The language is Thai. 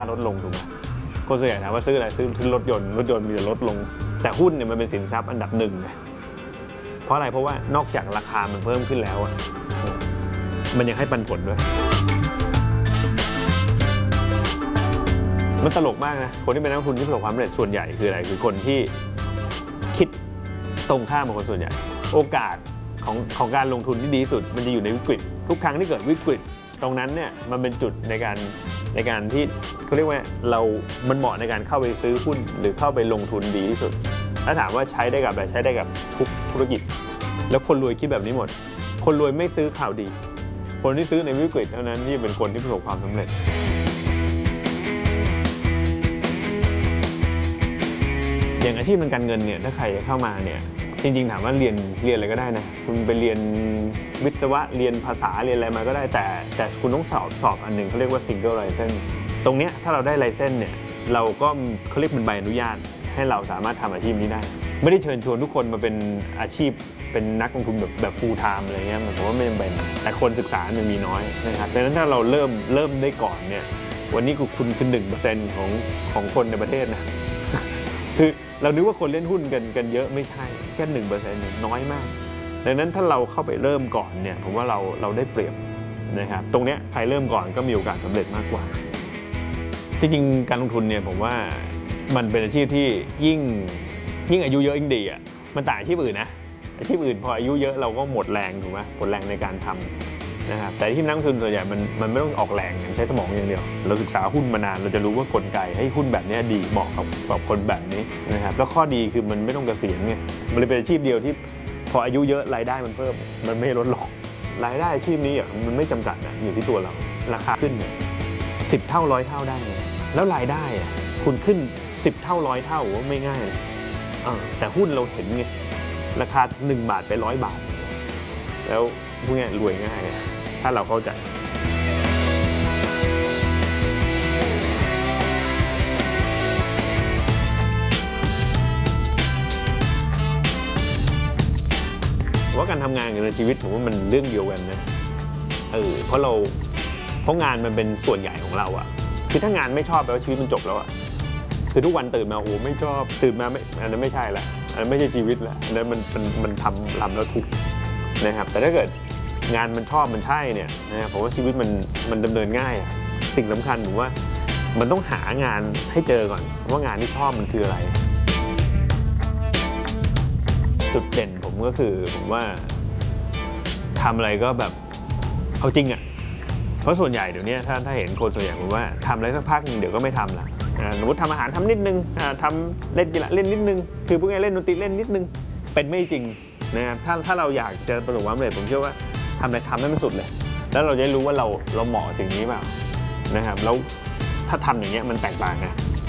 ลดลงถูกไหมคนส่วนใหญ่ถามว่าซื้ออะไรซื้อรถยนต์มีแต่ลดลงแต่หุ้นเนี่ยมันเป็นสินทรัพย์อันดับหนึ่งนะเพราะอะไรเพราะว่านอกจากราคามันเพิ่มขึ้นแล้วมันยังให้ปันผลด้วยมันตลกมากนะคนที่เป็นนักลงทุนที่ประสบความสำเร็จส่วนใหญ่คืออะไรคือคนที่คิดตรงข้ามกับคนส่วนใหญ่โอกาสของการลงทุนที่ดีที่สุดมันจะอยู่ในวิกฤตทุกครั้งที่เกิดวิกฤตตรงนั้นเนี่ยมันเป็นจุดในการที่เขาเรียกว่ามันเหมาะในการเข้าไปซื้อหุ้นหรือเข้าไปลงทุนดีที่สุดถ้าถามว่าใช้ได้กับอะไรใช้ได้กับทุกธุรกิจแล้วคนรวยคิดแบบนี้หมดคนรวยไม่ซื้อข่าวดีคนที่ซื้อในวิกฤตเท่านั้นที่เป็นคนที่ประสบความสำเร็จอย่างอาชีพทางการเงินเนี่ยถ้าใครเข้ามาเนี่ยจริงๆถามว่าเรียนอะไรก็ได้นะคุณไปเรียนวิศวะเรียนภาษาเรียนอะไรมาก็ได้แต่คุณต้องสอบอันหนึ่งเขาเรียกว่า single license ตรงเนี้ยถ้าเราได้ license เนี่ยเราก็เขาเรียกเป็นใบอนุญาตให้เราสามารถทำอาชีพนี้ได้ไม่ได้เชิญชวนทุกคนมาเป็นอาชีพเป็นนักลงทุนแบบ full time อะไรเงี้ยผมว่าไม่จำเป็นแต่คนศึกษามันมีน้อยนะครับดังนั้นถ้าเราเริ่มได้ก่อนเนี่ยวันนี้คุณคือ 1% ของคนในประเทศนะคือเรานึกว่าคนเล่นหุ้นกันเยอะไม่ใช่แค่ 1% น้อยมากดังนั้นถ้าเราเข้าไปเริ่มก่อนเนี่ยผมว่าเราได้เปรียบนะครับตรงเนี้ยใครเริ่มก่อนก็มีโอกาสสำเร็จมากกว่าจริงๆการลงทุนเนี่ยผมว่ามันเป็นอาชีพที่ยิ่งอายุเยอะยิ่งดีอ่ะมันต่างอาชีพอื่นนะอาชีพอื่นพออายุเยอะเราก็หมดแรงถูกไหมหมดแรงในการทำนะครับแต่ที่นักลงทุนส่วนใหญ่มันไม่ต้องออกแรงใช้สมองอย่างเดียวเราศึกษาหุ้นมานานเราจะรู้ว่ากลไกให้หุ้นแบบนี้ดีเหมาะกับคนแบบนี้นะครับแล้วข้อดีคือมันไม่ต้องเกษียณไงมันเลยเป็นอาชีพเดียวที่พออายุเยอะรายได้มันเพิ่มมันไม่ลดลงรายได้อาชีพนี้มันไม่จำกัดนะอยู่ที่ตัวเราราคาขึ้นเนี่ย10 เท่า100 เท่าได้เลยแล้วรายได้คุณขึ้น10 เท่า100 เท่าว่าไม่ง่ายเลยแต่หุ้นเราเห็นไงราคา1 บาทไป100 บาทแล้วพวกนี้รวยง่ายถ้าเราเข้าใจว่าการทำงานกับในชีวิตผมว่ามันเรื่องเดียวกันนะเพราะงานมันเป็นส่วนใหญ่ของเราอะคือถ้างานไม่ชอบแปลว่าชีวิตมันจบแล้วอะคือทุกวันตื่นมาโอ้ไม่ชอบตื่นมาไม่อันนั้นไม่ใช่ละอันนั้นไม่ใช่ชีวิตละอันนั้นมันทำแล้วทุกข์นะครับแต่ถ้าเกิดงานมันชอบมันใช่เนี่ยนะผมว่าชีวิตมันดำเนินง่ายอะสิ่งสำคัญผมว่ามันต้องหางานให้เจอก่อนว่างานที่ชอบมันคืออะไรจุดเด่นผมก็คือผมว่าทำอะไรก็แบบเอาจริงอ่ะเพราะส่วนใหญ่เดี๋ยวนี้ถ้าเห็นคนส่วนใหญ่ผมว่าทำอะไรสักพักนึงเดี๋ยวก็ไม่ทำละสมมติทำอาหารทำนิดนึงทำเล่นกีฬาเล่นนิดนึงคือพวกนี้เล่นดนตรีเล่นนิดนึงเป็นไม่จริงนะครับถ้าเราอยากจะประสบความสำเร็จผมเชื่อว่าทำอะไรทำให้มันสุดเลยแล้วเราจะรู้ว่าเราเหมาะสิ่งนี้เปล่านะครับแล้วถ้าทำอย่างเงี้ยมันแตกต่างนะ